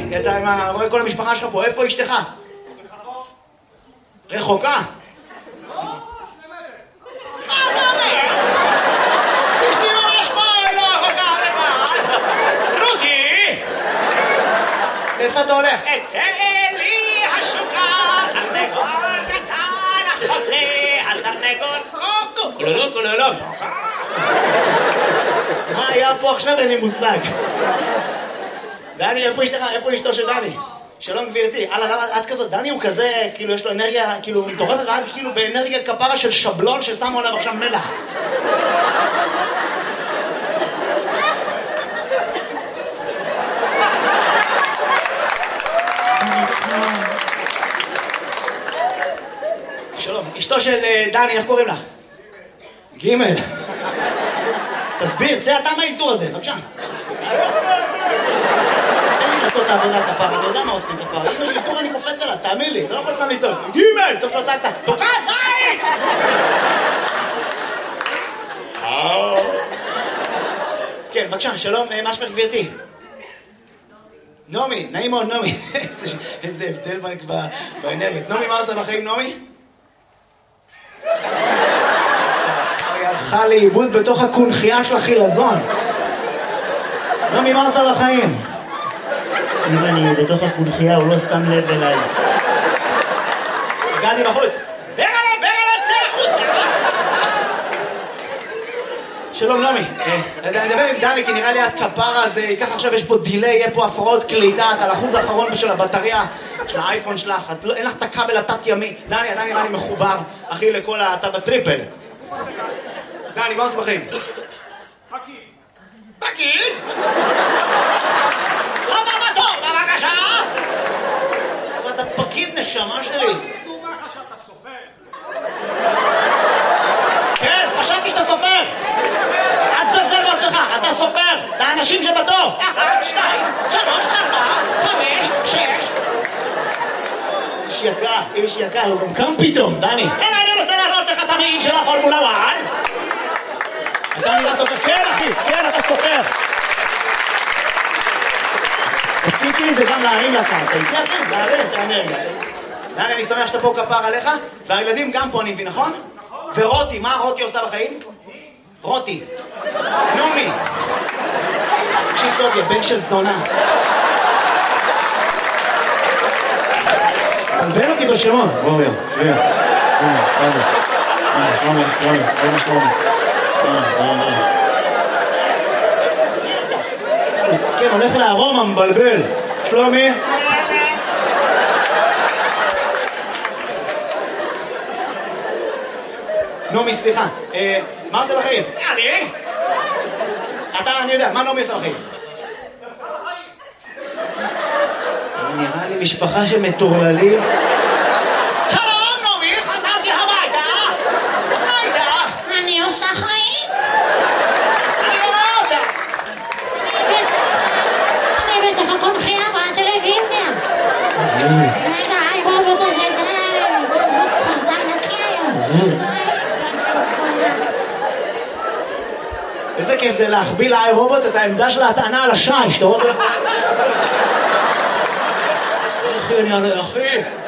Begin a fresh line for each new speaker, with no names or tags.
אתה רואה כל המשפחה שלך פה, איפה אשתך? רחוקה?
לא, 2 מטר.
מה אתה אומר? אשתי ממש פה, לא רחוקה לבד. רותי! איפה אתה הולך?
אצא לי השוקה, תרנגול קטן, החוזה, התרנגול קוקו, קולולו, קולולו.
מה היה פה עכשיו? אין לי מושג. דני, איפה אשתך? איפה אשתו של דני? שלום גבירתי. למה את כזאת? דני הוא כזה, כאילו יש לו אנרגיה, כאילו מטורפת, ואת כאילו באנרגיה כפרה של שבלון ששמו עליו עכשיו מלח. שלום, אשתו של דני, איך קוראים לך? גימל. תסביר, צא אתה מהאלתור הזה, בבקשה. תן לי לעשות את העבודה כפרה, אני יודע מה עושים כפרה. אם יש אלתור אני קופץ עליו, תאמין לי, אתה לא יכול סתם לצעוק. גימל! טוב שלא צעקת, תוקע זין! כן, בבקשה, שלום, מה שמך גבירתי? נעמי, נעים מאוד, נעמי. איזה הבדל באנרגיות. נעמי, מה עושה בחיים, נעמי? היא הלכה לאיבוד בתוך הקונחייה של החילזון. נעמי, מה עושה בחיים?
אם אני בתוך הקונחייה, הוא לא שם לב אליי.
הגעתי בחוץ.
ברגע, צא החוצה!
שלום נעמי, אני מדבר עם דני כי נראה לי את כפרה, אז ייקח עכשיו, יש פה דילי, יהיה פה הפרעות קליטה, את על האחוז האחרון של הבטריה של האייפון שלך, אין לך את הכבל התת ימי. דני, עדיין נראה לי מחובר, אחי, לכל אתה בטריפל. דני, מה עושה בחיים?
פקיד.
פקיד? חבר בטוב, בבקשה!
אבל אתה פקיד נשמה שלי.
דומה לך שאתה סופר.
כן, חשבתי שאתה סופר. אל תזלזל בעצמך, אתה סופר. את האנשים שבתור.
1, 2, 3, 4, 5, 6.
איש יקר, הוא גם קם פתאום, דני.
אלא אני רוצה להראות לך את המעיל של הפורמולה 1.
אתה נראה סופר. כן, אחי, כן, אתה סופר. התפקיד שלי זה גם להרים לקרקע. כן, להרים את האנרגיה. דני, אני שמח שאתה פה כפר עליך, והילדים גם פה, אני מבין, נכון? ורותי, מה רותי עושה בחיים? רותי. נעמי. תקשיב טוב, יא בן של זונה. תלבן אותי בשמות.
בואו, צביה. שלומי.
מסכן, הולך לארומה, מבלבל. שלומי. נעמי, סליחה. מה עושה בחיים?
אני?
אני יודע, מה נעמי עושה בחיים? נראה לי משפחה של מטורללים.
שלום, נעמי, חזרתי הביתה. מה איתך?
אני עושה חיים.
אני לא רואה אותה.
אני בתוך הקונחייה בטלוויזיה. רגע, היי רובוט הזה, די. רובוט ספרדן נקי היום.
איזה כיף זה להחביא לאי רובוט את העמדה של ההטענה על השיש, אתה רואה? אחי,